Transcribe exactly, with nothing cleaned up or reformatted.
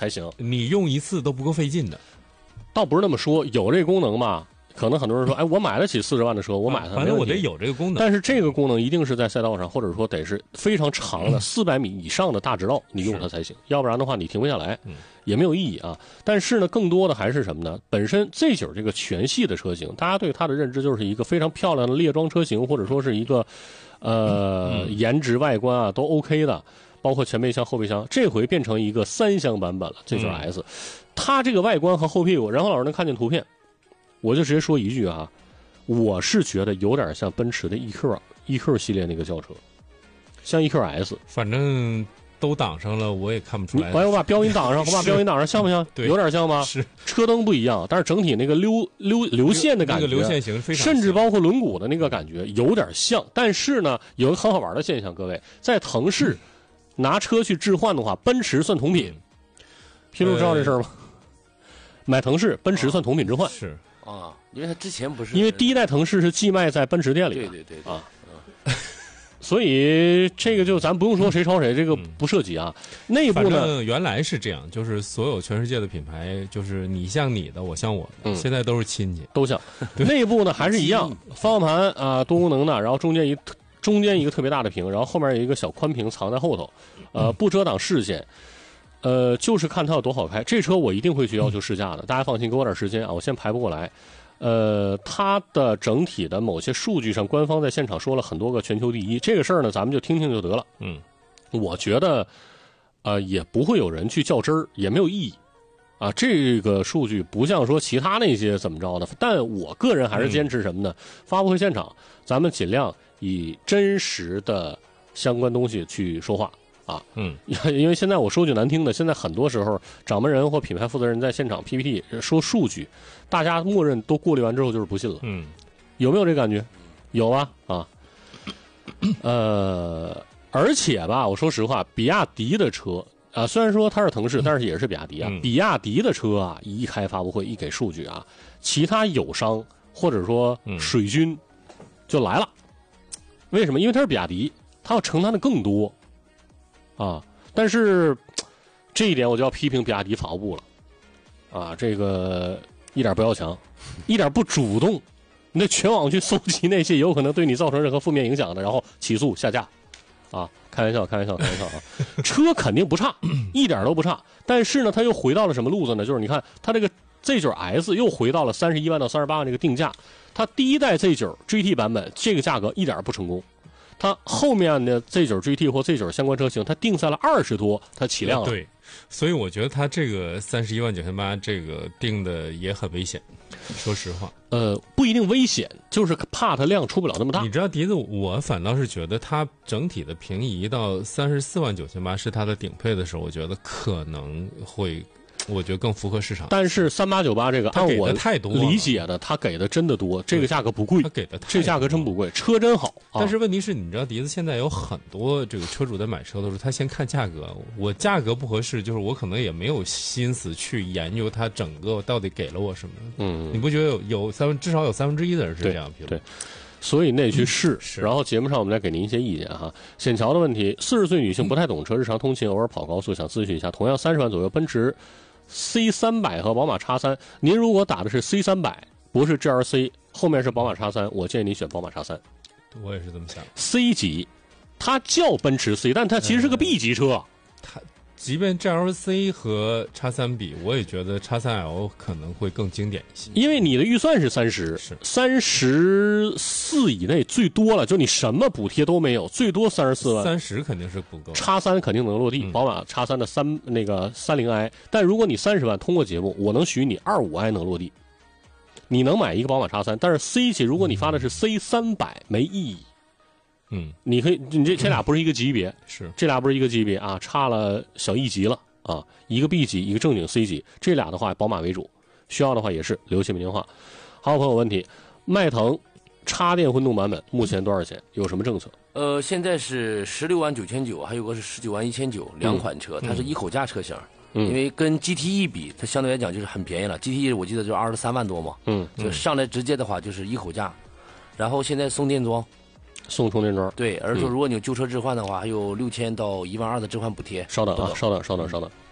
才行。 你用一次都不够费劲的。 倒不是那么说，有这功能嘛？可能很多人说，哎，我买得起四十万的车，我买它， 反正我得有这个功能。 但是这个功能一定是在赛道上，或者说得是非常长的四百米以上的大直道，你用它才行，要不然的话你停不下来，也没有意义啊。但是呢，更多的还是什么呢？本身 Z 九这个全系的车型，大家对它的认知就是一个非常漂亮的列装车型，或者说是一个呃颜值外观啊都 OK 的，包括前备箱、后备箱，这回变成一个三厢版本了 Z 九 S，、嗯、它这个外观和后屁股，然后老师能看见图片，我就直接说一句啊。我是觉得有点像奔驰的 E Q E Q 系列那个轿车，像 E Q S， 反正都挡上了，我也看不出来。 我把标音挡上，我把标音挡上，像不像？有点像吗？ 是。 车灯不一样，但是整体那个溜溜流线的感觉， 那个流线型非常， 甚至包括轮毂的那个感觉有点像。但是呢，有一个很好玩的现象，各位在腾势、嗯、拿车去置换的话，奔驰算同品。皮路知道这事儿吗？呃、买腾势，奔驰算同品置换。 是。 啊，因为它之前不是， 因为第一代腾势是寄卖在奔驰店里的， 对对 对, 对啊，嗯、所以这个就咱不用说谁抄谁，这个不涉及啊。嗯、内部呢， 原来是这样，就是所有全世界的品牌，就是你像你的，我像我的，嗯、现在都是亲戚， 都像。内部呢还是一样，方向盘啊、呃、多功能的，然后中间一中间一个特别大的屏，然后后面有一个小宽屏藏在后头，呃，不遮挡视线。呃，就是看它有多好开，这车我一定会去要求试驾的，大家放心，给我点时间啊，我先排不过来。呃，它的整体的某些数据上，官方在现场说了很多个全球第一，这个事儿呢，咱们就听听就得了。 嗯， 我觉得，呃，也不会有人去较真儿，也没有意义。啊，这个数据不像说其他那些怎么着的，但我个人还是坚持什么呢？嗯、发布会现场，咱们尽量以真实的相关东西去说话。啊， 嗯， 因为现在我说句难听的，现在很多时候掌门人或品牌负责人在现场 P P T 说数据，大家默认都过滤完之后就是不信了。 嗯， 有没有这感觉？有啊啊，呃，而且吧，我说实话，比亚迪的车啊，虽然说它是腾势，但是也是比亚迪啊。 嗯、 比亚迪的车啊，一开发布会一给数据啊，其他友商或者说水军就来了。为什么？因为它是比亚迪，它要承担的更多。啊，但是这一点我就要批评比亚迪法务部了，啊，这个一点不要强，一点不主动，你得全网去搜集那些有可能对你造成任何负面影响的，然后起诉下架，啊，开玩笑，开玩笑，开玩笑啊，车肯定不差，一点都不差，但是呢，它又回到了什么路子呢？就是你看它这个 Z 九 S 又回到了三十一万到三十八万这个定价，它第一代 Z 九 G T 版本这个价格一点不成功。它后面的 Z 九 G T 或 Z 九 相关车型，它定在了二十多，它起量了。 对，所以我觉得它这个三十一万九千八这个定的也很危险。说实话， 呃，不一定危险，就是怕它量出不了那么大。 你知道，笛子，我反倒是觉得它整体的平移到三十四万九千八是它的顶配的时候，我觉得可能会。我觉得更符合市场， 但是三八九八这个按我理解的，他给的真的多，这个价格不贵， 他给的这价格真不贵，车真好。 啊、但是问题是，你知道，笛子现在有很多这个车主在买车的时候，他先看价格，我价格不合适，就是我可能也没有心思去研究它整个到底给了我什么。 嗯， 你不觉得有有三分至少有三分之一的人是这样？ 对。对所以那去试、嗯，然后节目上我们再给您一些意见哈。显桥的问题，四十岁女性不太懂车，日常通勤偶尔跑高速，想咨询一下。同样三十万左右，奔驰 C 三百和宝马 X 三，您如果打的是 C 三百，不是 G L C， 后面是宝马 X 三，我建议您选宝马 X 三。 我也是这么想。 C 级，它叫奔驰 C， 但它其实是个 B 级车。 嗯、它即便 G L C 和 X 三比，我也觉得 X 三 L 可能会更经典一些。 因为你的预算是三十， 是三十四以内最多了，就你什么补贴都没有，最多三十四万。 三十肯定是不够。 X 三肯定能落地，嗯、宝马 X 三的三那个三零 i， 但如果你三十万通过节目，我能许你二五 i 能落地，你能买一个宝马 X 三，但是 C 级如果你发的是 C 三百、嗯、没意义。 嗯， 你可以，你这这俩不是一个级别， 嗯、是这俩不是一个级别啊，差了小一级了啊，一个 B 级，一个正经 C 级，这俩的话宝马为主，需要的话也是留下电话。好，朋友问题，迈腾插电混动版本目前多少钱？有什么政策？ 呃，现在是十六万九千九，还有个是十九万一千九，两款车，嗯、它是一口价车型。嗯，因为跟 G T E 比，它相对来讲就是很便宜了。G T E 我记得就二十三万多嘛， 嗯， 就上来直接的话就是一口价，然后现在送电桩。 送充电桩， 对，而且说如果你有旧车置换的话，嗯、还有六千到一万二的置换补贴。 稍等啊，稍等，稍等，稍等。